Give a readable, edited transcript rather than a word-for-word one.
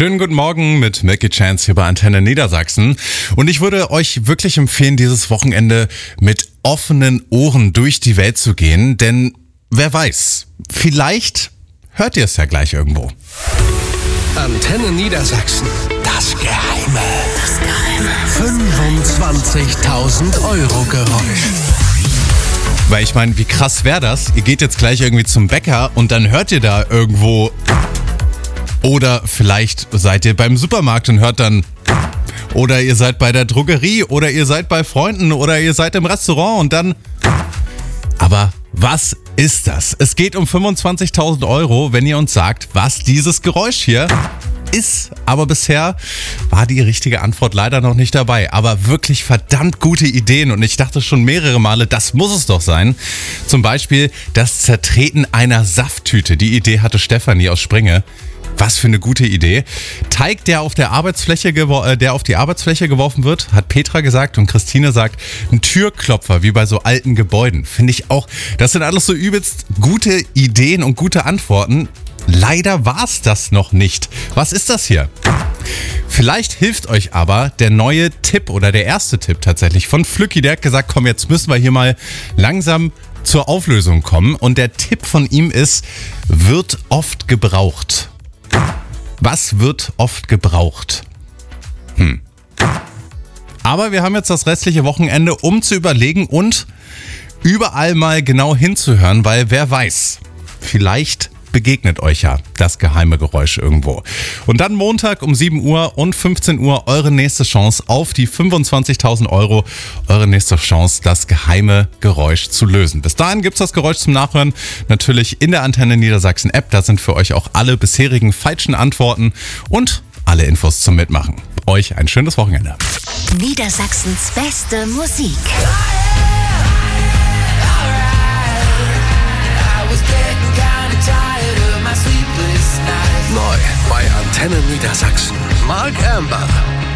Schönen guten Morgen mit Milky Chance hier bei Antenne Niedersachsen. Und ich würde euch wirklich empfehlen, dieses Wochenende mit offenen Ohren durch die Welt zu gehen. Denn wer weiß, vielleicht hört ihr es ja gleich irgendwo. Antenne Niedersachsen. Das Geheime. 25.000 Euro Geräusch. Weil ich meine, wie krass wäre das? Ihr geht jetzt gleich irgendwie zum Bäcker und dann hört ihr da irgendwo... Oder vielleicht seid ihr beim Supermarkt und hört dann... Oder ihr seid bei der Drogerie oder ihr seid bei Freunden oder ihr seid im Restaurant und dann... Aber was ist das? Es geht um 25.000 Euro, wenn ihr uns sagt, was dieses Geräusch hier ist. Aber bisher war die richtige Antwort leider noch nicht dabei. Aber wirklich verdammt gute Ideen und ich dachte schon mehrere Male, das muss es doch sein. Zum Beispiel das Zertreten einer Safttüte. Die Idee hatte Stefanie aus Springe. Was für eine gute Idee. Teig, der auf die Arbeitsfläche geworfen wird, hat Petra gesagt und Christine sagt, ein Türklopfer, wie bei so alten Gebäuden. Finde ich auch, das sind alles so übelst gute Ideen und gute Antworten. Leider war es das noch nicht. Was ist das hier? Vielleicht hilft euch aber der neue Tipp oder der erste Tipp tatsächlich von Flücki. Der hat gesagt, komm, jetzt müssen wir hier mal langsam zur Auflösung kommen. Und der Tipp von ihm ist, wird oft gebraucht. Was wird oft gebraucht? Aber wir haben jetzt das restliche Wochenende, um zu überlegen und überall mal genau hinzuhören, weil wer weiß, vielleicht begegnet euch ja das geheime Geräusch irgendwo. Und dann Montag um 7 Uhr und 15 Uhr eure nächste Chance auf die 25.000 Euro. Eure nächste Chance, das geheime Geräusch zu lösen. Bis dahin gibt's das Geräusch zum Nachhören. Natürlich in der Antenne Niedersachsen App. Da sind für euch auch alle bisherigen falschen Antworten und alle Infos zum Mitmachen. Euch ein schönes Wochenende. Niedersachsens beste Musik. Neu bei Antenne Niedersachsen. Mark Amber.